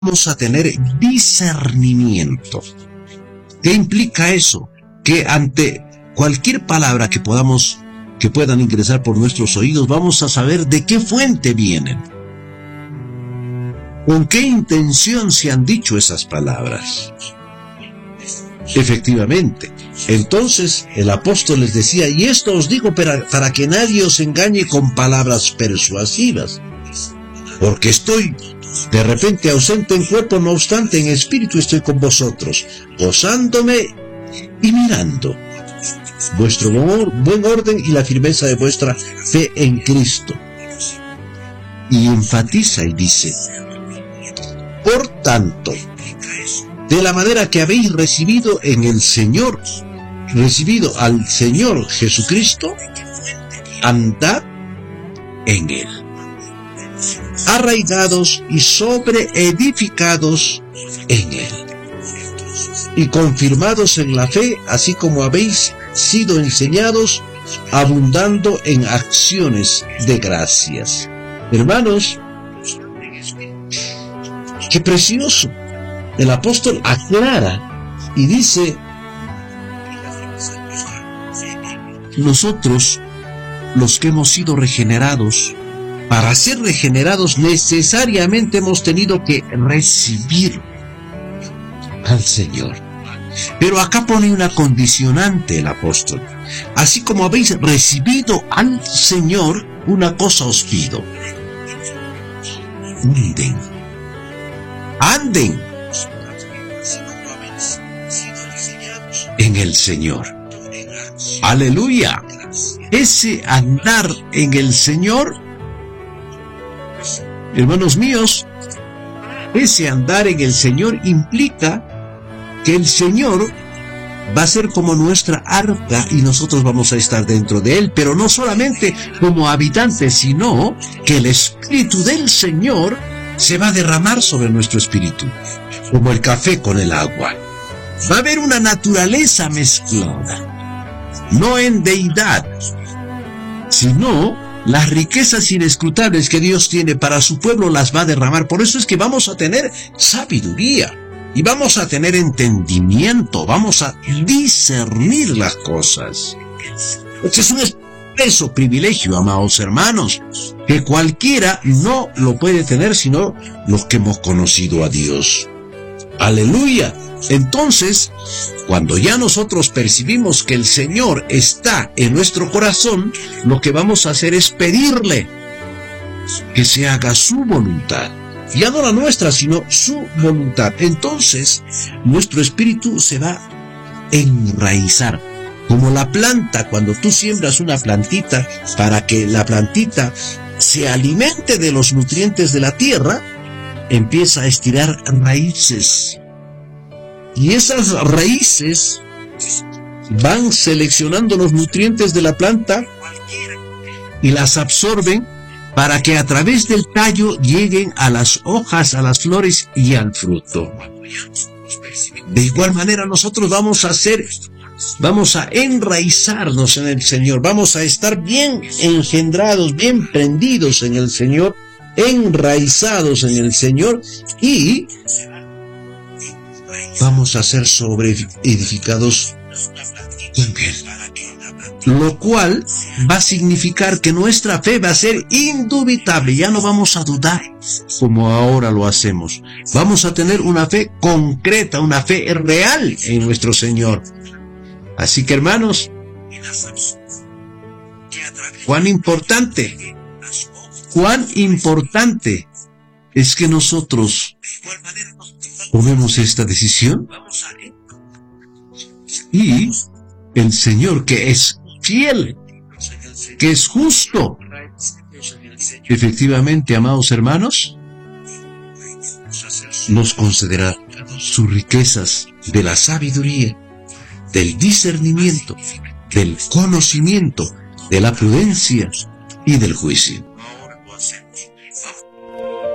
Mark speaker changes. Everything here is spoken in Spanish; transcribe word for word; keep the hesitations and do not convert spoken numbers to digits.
Speaker 1: vamos a tener discernimiento. ¿Qué implica eso? Que ante cualquier palabra que podamos, que puedan ingresar por nuestros oídos, vamos a saber de qué fuente vienen. ¿Con qué intención se han dicho esas palabras? Efectivamente. Entonces el apóstol les decía, y esto os digo para, para que nadie os engañe con palabras persuasivas, porque estoy de repente ausente en cuerpo, no obstante en espíritu estoy con vosotros, gozándome y mirando vuestro buen orden y la firmeza de vuestra fe en Cristo. Y enfatiza y dice, por tanto, de la manera que habéis recibido en el Señor, recibido al Señor Jesucristo, andad en Él, arraigados y sobreedificados en Él, y confirmados en la fe, así como habéis sido enseñados, abundando en acciones de gracias. Hermanos, qué precioso. El apóstol aclara y dice, nosotros, los que hemos sido regenerados, para ser regenerados necesariamente hemos tenido que recibir al Señor. Pero acá pone una condicionante el apóstol. Así como habéis recibido al Señor, una cosa os pido. Anden. Anden en el Señor. Aleluya. Ese andar en el Señor, hermanos míos, ese andar en el Señor implica que el Señor va a ser como nuestra arca y nosotros vamos a estar dentro de Él, pero no solamente como habitantes, sino que el Espíritu del Señor se va a derramar sobre nuestro espíritu, como el café con el agua. Va a haber una naturaleza mezclada, no en deidad, sino las riquezas inescrutables que Dios tiene para su pueblo las va a derramar. Por eso es que vamos a tener sabiduría y vamos a tener entendimiento, vamos a discernir las cosas. Este es un expreso privilegio, amados hermanos, que cualquiera no lo puede tener sino los que hemos conocido a Dios. Aleluya. Entonces, cuando ya nosotros percibimos que el Señor está en nuestro corazón, lo que vamos a hacer es pedirle que se haga su voluntad. Ya no la nuestra, sino su voluntad. Entonces, nuestro espíritu se va a enraizar. Como la planta, cuando tú siembras una plantita, para que la plantita se alimente de los nutrientes de la tierra, empieza a estirar raíces. Y esas raíces van seleccionando los nutrientes de la planta y las absorben para que a través del tallo lleguen a las hojas, a las flores y al fruto. De igual manera nosotros vamos a hacer, vamos a enraizarnos en el Señor, vamos a estar bien engendrados, bien prendidos en el Señor, enraizados en el Señor, y vamos a ser sobreedificados con Él. Lo cual va a significar que nuestra fe va a ser indubitable. Ya no vamos a dudar como ahora lo hacemos. Vamos a tener una fe concreta, una fe real en nuestro Señor. Así que, hermanos, cuán importante, cuán importante es que nosotros tomemos esta decisión y el Señor, que es fiel, que es justo, efectivamente, amados hermanos, nos concederá sus riquezas de la sabiduría, del discernimiento, del conocimiento, de la prudencia y del juicio.